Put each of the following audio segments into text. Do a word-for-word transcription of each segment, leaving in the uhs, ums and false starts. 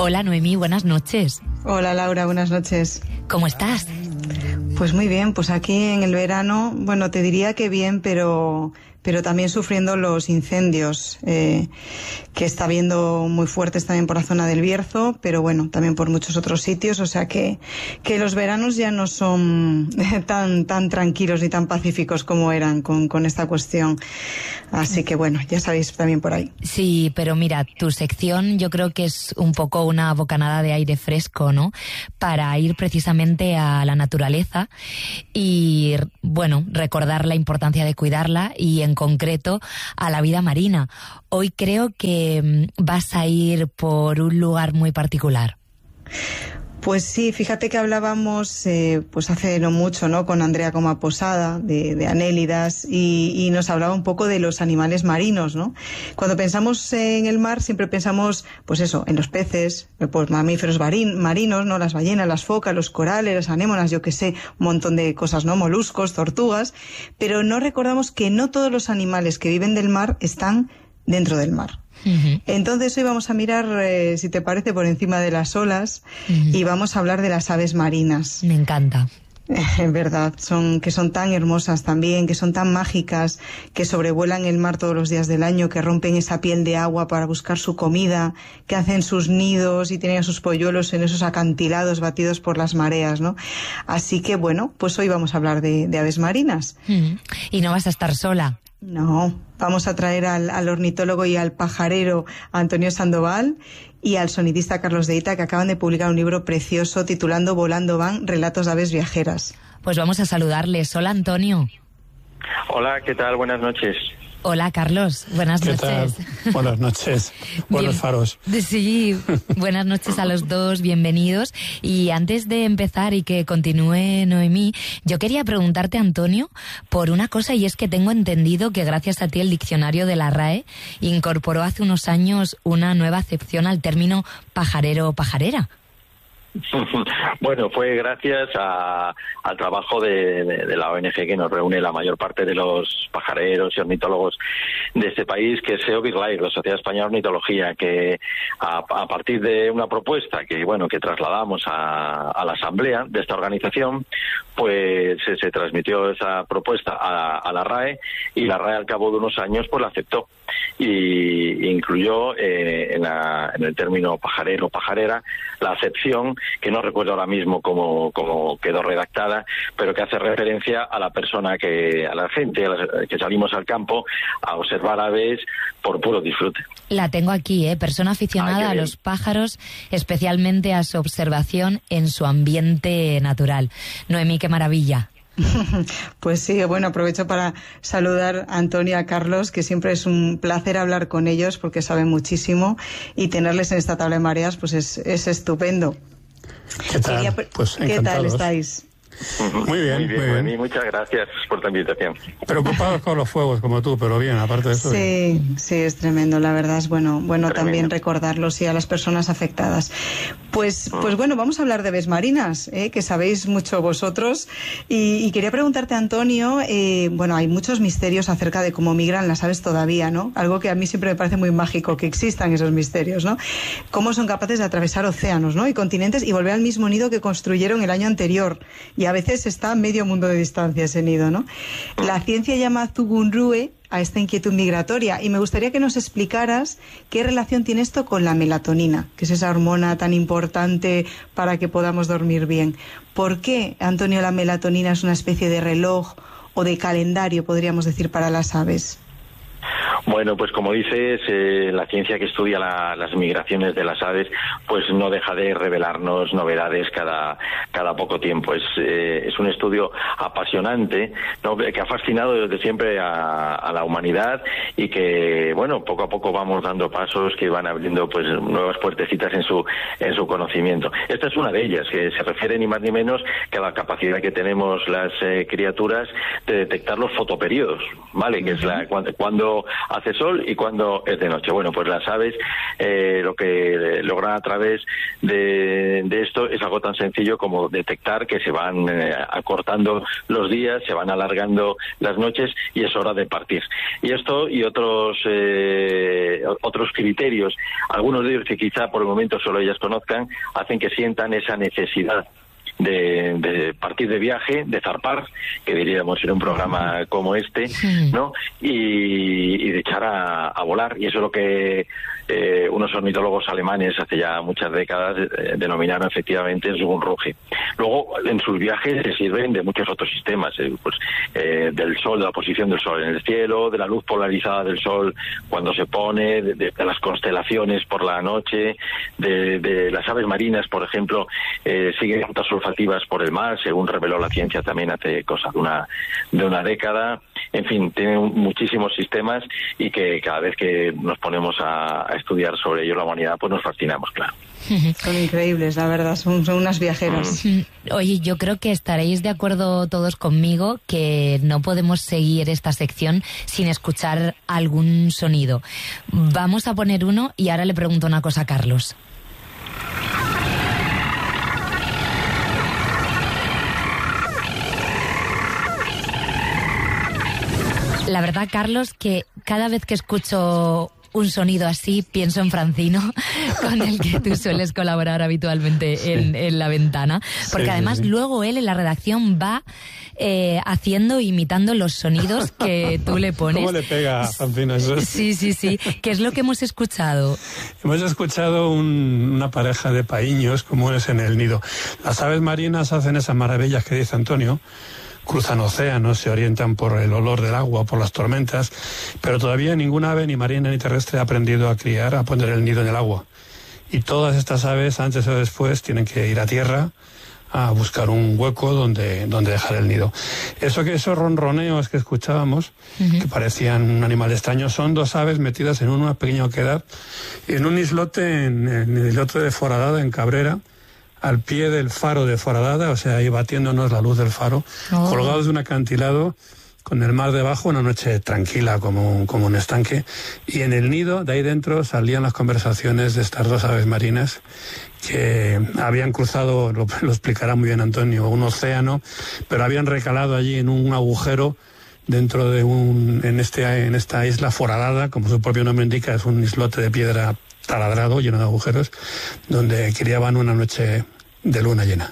Hola Noemí, buenas noches. Hola Laura, buenas noches. ¿Cómo estás? Pues muy bien, pues aquí en el verano, bueno, te diría que bien, pero pero también sufriendo los incendios eh, que está habiendo muy fuertes también por la zona del Bierzo, pero bueno, también por muchos otros sitios, o sea que que los veranos ya no son tan tan tranquilos ni tan pacíficos como eran con, con esta cuestión. Así que bueno, ya sabéis también por ahí. Sí, pero mira, tu sección yo creo que es un poco una bocanada de aire fresco, ¿no? Para ir precisamente a la naturaleza y, bueno, recordar la importancia de cuidarla y en concreto a la vida marina. Hoy creo que vas a ir por un lugar muy particular. Pues sí, fíjate que hablábamos eh, pues hace no mucho, ¿no? Con Andrea Coma Posada de, de Anélidas y, y nos hablaba un poco de los animales marinos, ¿no? Cuando pensamos en el mar siempre pensamos, pues eso, en los peces, pues mamíferos marin, marinos, ¿no? Las ballenas, las focas, los corales, las anémonas, yo qué sé, un montón de cosas, ¿no? Moluscos, tortugas, pero no recordamos que no todos los animales que viven del mar están dentro del mar. Uh-huh. Entonces hoy vamos a mirar, eh, si te parece, por encima de las olas uh-huh. y vamos a hablar de las aves marinas. Me encanta. En verdad, son que son tan hermosas también, que son tan mágicas, que sobrevuelan el mar todos los días del año, que rompen esa piel de agua para buscar su comida, que hacen sus nidos y tienen sus polluelos en esos acantilados batidos por las mareas, ¿no? Así que bueno, pues hoy vamos a hablar de, de aves marinas. Uh-huh. Y no vas a estar sola. No, vamos a traer al, al ornitólogo y al pajarero Antonio Sandoval y al sonidista Carlos de Ita, que acaban de publicar un libro precioso titulando Volando van, relatos de aves viajeras. Pues vamos a saludarles. Hola Antonio. Hola, ¿qué tal? Buenas noches. Hola Carlos, buenas ¿Qué noches. Tal? Buenas noches, buenos faros. Sí, buenas noches a los dos, bienvenidos. Y antes de empezar y que continúe Noemí, yo quería preguntarte, Antonio, por una cosa, y es que tengo entendido que gracias a ti el diccionario de la R A E incorporó hace unos años una nueva acepción al término pajarero o pajarera. Bueno, fue gracias a, al trabajo de, de, de la O N G que nos reúne la mayor parte de los pajareros y ornitólogos de este país, que es S E O BirdLife, la Sociedad Española de Ornitología, que a, a partir de una propuesta que bueno que trasladamos a, a la asamblea de esta organización, pues se, se transmitió esa propuesta a, a la R A E y la R A E al cabo de unos años pues la aceptó y incluyó eh, en, la, en el término pajarero o pajarera la acepción, que no recuerdo ahora mismo cómo, cómo quedó redactada, pero que hace referencia a la persona que, a la gente a la, que salimos al campo a observar aves por puro disfrute. La tengo aquí, ¿eh? Persona aficionada Ay, a los pájaros, especialmente a su observación en su ambiente natural. Noemí, qué maravilla. Pues sí, bueno, aprovecho para saludar a Antonia, a Carlos, que siempre es un placer hablar con ellos porque saben muchísimo y tenerles en esta tabla de mareas pues es, es estupendo. ¿Qué tal? Quería, pues ¿Qué tal estáis? Muy bien, muy bien, muy bien. Muchas gracias por la invitación. Preocupados con los fuegos como tú, pero bien, aparte de eso. Sí, bien. Sí, es tremendo, la verdad es bueno, bueno Tremendo. También recordarlos y a las personas afectadas. Pues, mm. pues bueno, vamos a hablar de aves marinas, ¿eh? Que sabéis mucho vosotros. Y, y quería preguntarte, Antonio, eh, bueno, hay muchos misterios acerca de cómo migran las aves todavía, ¿no? Algo que a mí siempre me parece muy mágico, que existan esos misterios, ¿no? Cómo son capaces de atravesar océanos, ¿no? Y continentes y volver al mismo nido que construyeron el año anterior. Y a veces está a medio mundo de distancia ese nido, ¿no? La ciencia llama Zugunrue a esta inquietud migratoria y me gustaría que nos explicaras qué relación tiene esto con la melatonina, que es esa hormona tan importante para que podamos dormir bien. ¿Por qué, Antonio, la melatonina es una especie de reloj o de calendario, podríamos decir, para las aves? Bueno, pues como dices, eh, la ciencia que estudia la, las migraciones de las aves, pues no deja de revelarnos novedades cada cada poco tiempo. Es eh, es un estudio apasionante, ¿no? Que ha fascinado desde siempre a, a la humanidad y que, bueno, poco a poco vamos dando pasos que van abriendo pues nuevas puertecitas en su en su conocimiento. Esta es una de ellas, que se refiere ni más ni menos que a la capacidad que tenemos las eh, criaturas de detectar los fotoperiodos, ¿vale? Que es la cuando, cuando hace sol y cuándo es de noche. Bueno, pues las aves eh, lo que logran a través de, de esto es algo tan sencillo como detectar que se van eh, acortando los días, se van alargando las noches y es hora de partir. Y esto y otros eh, otros criterios, algunos de ellos que quizá por el momento solo ellas conozcan, hacen que sientan esa necesidad De, de partir de viaje, de zarpar, que diríamos en un programa como este, ¿no? Y, y de echar a, a volar. Y eso es lo que eh, unos ornitólogos alemanes hace ya muchas décadas eh, denominaron efectivamente el Zugrufe. Luego, en sus viajes se sirven de muchos otros sistemas, eh, pues eh, del sol, de la posición del sol en el cielo, de la luz polarizada del sol cuando se pone, de, de, de las constelaciones por la noche, de, de las aves marinas, por ejemplo, eh, siguen rutas olfativas por el mar, según reveló la ciencia también hace cosa de una de una década. En fin, tienen muchísimos sistemas y que cada vez que nos ponemos a, a estudiar sobre ellos la humanidad, pues nos fascinamos, claro. Son increíbles, la verdad, son, son unas viajeras. Oye, yo creo que estaréis de acuerdo todos conmigo que no podemos seguir esta sección sin escuchar algún sonido. Vamos a poner uno y ahora le pregunto una cosa a Carlos. La verdad, Carlos, que cada vez que escucho un sonido así, pienso en Francino, con el que tú sueles colaborar habitualmente sí. en, en La Ventana, porque sí, además sí, sí. luego él en la redacción va eh, haciendo, imitando los sonidos que tú le pones. ¿Cómo le pega a Francino eso? Sí, sí, sí. ¿Qué es lo que hemos escuchado? Hemos escuchado un, una pareja de paíños comunes en el nido. Las aves marinas hacen esas maravillas que dice Antonio, cruzan océanos, se orientan por el olor del agua, por las tormentas, pero todavía ninguna ave, ni marina ni terrestre, ha aprendido a criar, a poner el nido en el agua. Y todas estas aves, antes o después, tienen que ir a tierra a buscar un hueco donde, donde dejar el nido. Eso que esos ronroneos que escuchábamos, uh-huh. que parecían un animal extraño, son dos aves metidas en una pequeña oquedad, en un islote, en, en el islote de Foradada, en Cabrera, al pie del faro de Foradada, o sea, ahí batiéndonos la luz del faro, oh. colgados de un acantilado, con el mar debajo, una noche tranquila como un, como un estanque, y en el nido, de ahí dentro, salían las conversaciones de estas dos aves marinas que habían cruzado, lo, lo explicará muy bien Antonio, un océano, pero habían recalado allí en un agujero dentro de un, en este, en esta isla Foradada, como su propio nombre indica, es un islote de piedra taladrado, lleno de agujeros, donde criaban una noche de luna llena.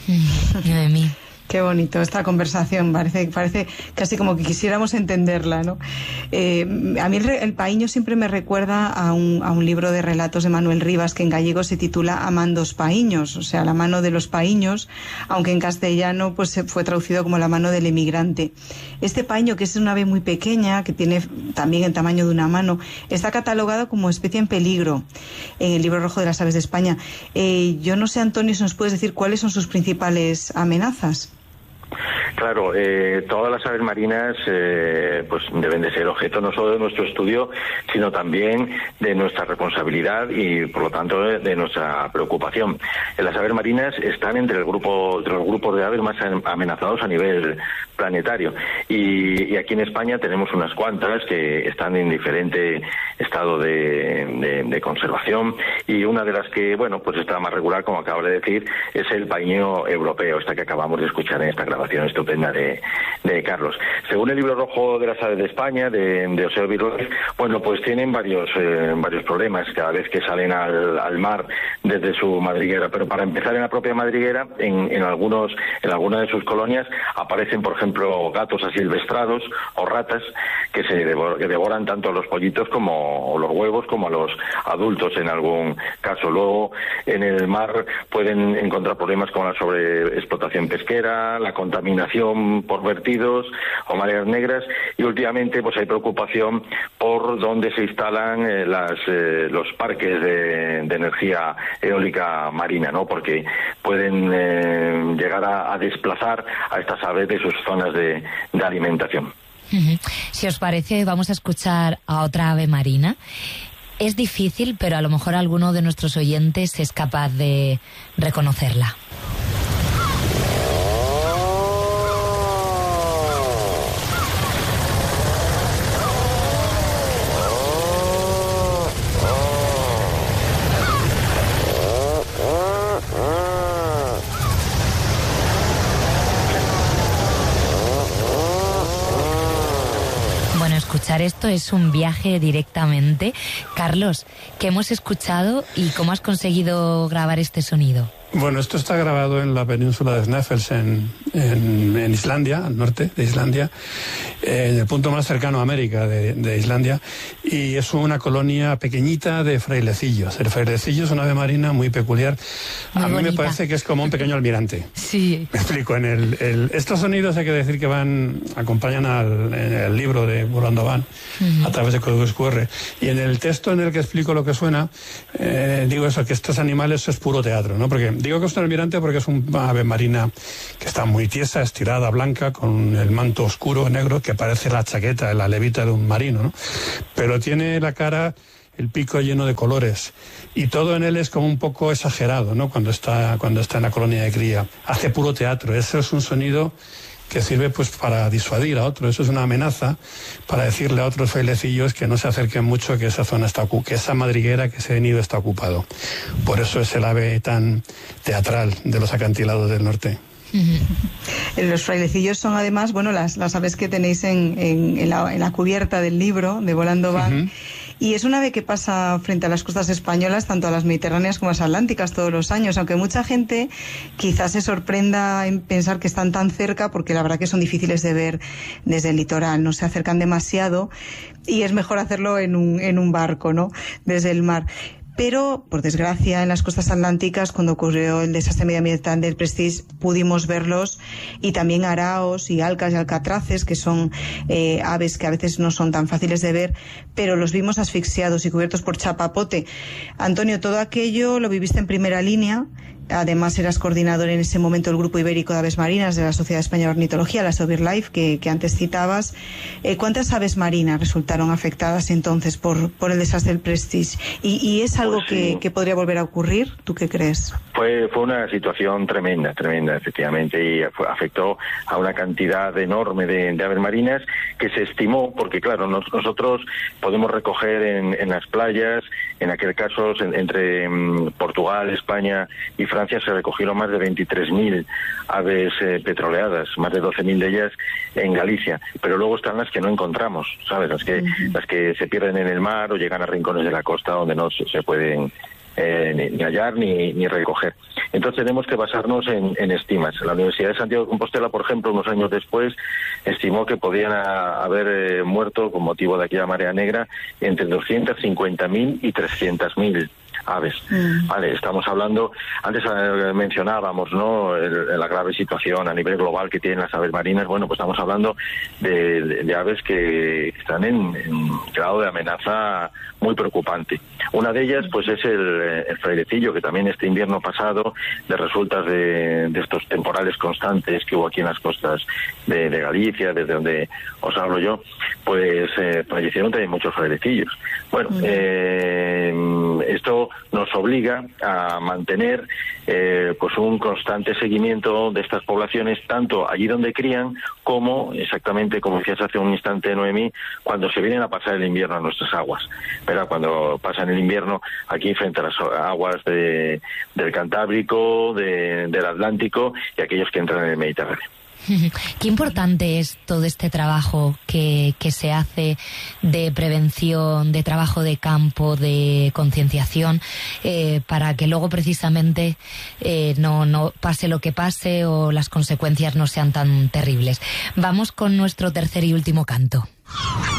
De mí. Qué bonito esta conversación, parece, parece casi como que quisiéramos entenderla, ¿no? Eh, a mí el, el paíño siempre me recuerda a un, a un libro de relatos de Manuel Rivas que en gallego se titula Amandos paíños, o sea, la mano de los paíños, aunque en castellano pues se fue traducido como la mano del emigrante. Este paíño, que es una ave muy pequeña, que tiene también el tamaño de una mano, está catalogado como especie en peligro en el Libro Rojo de las Aves de España. Eh, yo no sé, Antonio, si nos puedes decir cuáles son sus principales amenazas. Claro, eh, todas las aves marinas eh, pues deben de ser objeto no solo de nuestro estudio, sino también de nuestra responsabilidad y, por lo tanto, de, de nuestra preocupación. Las aves marinas están entre el grupo, entre los grupos de aves más amenazados a nivel planetario. Y, y aquí en España tenemos unas cuantas que están en diferente estado de, de, de conservación, y una de las que, bueno, pues está más regular, como acabo de decir, es el paíño europeo, esta que acabamos de escuchar en esta grabación estupenda de, de Carlos. Según el Libro Rojo de las Aves de España, de, de José Virroy, bueno, pues tienen varios eh, varios problemas cada vez que salen al, al mar desde su madriguera. Pero para empezar, en la propia madriguera, en, en algunos en algunas de sus colonias aparecen, por ejemplo, gatos asilvestrados o ratas que se devor, que devoran tanto a los pollitos como los huevos como a los adultos en algún caso. Luego, en el mar pueden encontrar problemas como la sobreexplotación pesquera, la contaminación por vertidos o mareas negras, y últimamente pues hay preocupación por dónde se instalan eh, las, eh, los parques de, de energía eólica marina, ¿no? Porque pueden eh, llegar a, a desplazar a estas aves de sus zonas de, de alimentación. Uh-huh. Si os parece, vamos a escuchar a otra ave marina. Es difícil, pero a lo mejor alguno de nuestros oyentes es capaz de reconocerla. escuchar esto es un viaje directamente. Carlos, ¿qué hemos escuchado y cómo has conseguido grabar este sonido? Bueno, esto está grabado en la península de Snæfell, en, en, en Islandia, al norte de Islandia, en el punto más cercano a América de, de Islandia, y es una colonia pequeñita de frailecillos. El frailecillo es una ave marina muy peculiar. Muy a mí bonita. Me parece que es como un pequeño almirante. Sí. Me explico. En el, el, estos sonidos hay que decir que van, acompañan al en el libro de Volando Van, uh-huh. a través de códigos cu erre. Y en el texto en el que explico lo que suena, eh, digo eso, que estos animales es puro teatro, ¿no? Porque digo que es un almirante porque es una ave marina que está muy tiesa, estirada, blanca, con el manto oscuro, negro, que parece la chaqueta, la levita de un marino, ¿no? Pero tiene la cara, el pico lleno de colores, y todo en él es como un poco exagerado, ¿no? Cuando está, cuando está en la colonia de cría. Hace puro teatro. Eso es un sonido que sirve pues para disuadir a otros. Eso es una amenaza para decirle a otros frailecillos que no se acerquen mucho, que esa zona está, que esa madriguera, que ese nido está ocupado. Por eso es el ave tan teatral de los acantilados del norte. Uh-huh. Los frailecillos son además, bueno, las, las aves que tenéis en, en, en, la, en la cubierta del libro de Volando Van. Uh-huh. Y es una ave que pasa frente a las costas españolas, tanto a las mediterráneas como a las atlánticas, todos los años, aunque mucha gente quizás se sorprenda en pensar que están tan cerca, porque la verdad que son difíciles de ver desde el litoral, no se acercan demasiado y es mejor hacerlo en un, en un barco, ¿no? Desde el mar. Pero, por desgracia, en las costas atlánticas, cuando ocurrió el desastre medioambiental del Prestige, pudimos verlos, y también araos y alcas y alcatraces, que son eh, aves que a veces no son tan fáciles de ver, pero los vimos asfixiados y cubiertos por chapapote. Antonio, todo aquello lo viviste en primera línea. Además, eras coordinador en ese momento del Grupo Ibérico de Aves Marinas de la Sociedad Española de Ornitología, la SOBIRLife, que, que antes citabas. Eh, ¿Cuántas aves marinas resultaron afectadas entonces por, por el desastre del Prestige? ¿Y, y es algo pues sí. que, que podría volver a ocurrir? ¿Tú qué crees? Fue, fue una situación tremenda, tremenda, efectivamente, y fue, afectó a una cantidad enorme de, de aves marinas que se estimó, porque claro, nos, nosotros podemos recoger en, en las playas, en aquel caso en, entre um, Portugal, España y Francia, se recogieron más de veintitrés mil aves eh, petroleadas, más de doce mil de ellas en Galicia, pero luego están las que no encontramos, ¿sabes? Las que, uh-huh. las que se pierden en el mar o llegan a rincones de la costa donde no se, se pueden eh, ni, ni hallar ni, ni recoger. Entonces tenemos que basarnos en, en estimas. La Universidad de Santiago de Compostela, por ejemplo, unos años después, estimó que podían a, haber eh, muerto con motivo de aquella marea negra entre doscientas cincuenta mil y trescientas mil aves. Mm. Vale, estamos hablando, antes eh, mencionábamos, ¿no?, el, la grave situación a nivel global que tienen las aves marinas. Bueno, pues estamos hablando de, de, de aves que están en, en grado de amenaza muy preocupante. Una de ellas, pues, es el, el frailecillo, que también este invierno pasado, de resultas de, de estos temporales constantes que hubo aquí en las costas de, de Galicia, desde donde os hablo yo, pues eh, fallecieron también muchos frailecillos. Bueno, mm. eh, esto nos obliga a mantener eh, pues un constante seguimiento de estas poblaciones, tanto allí donde crían como, exactamente como decías hace un instante, Noemí, cuando se vienen a pasar el invierno a nuestras aguas, ¿verdad? Cuando pasan el invierno aquí frente a las aguas de, del Cantábrico, de, del Atlántico y aquellos que entran en el Mediterráneo. Qué importante es todo este trabajo que, que se hace de prevención, de trabajo de campo, de concienciación, eh, para que luego precisamente eh, no, no pase lo que pase o las consecuencias no sean tan terribles. Vamos con nuestro tercer y último canto.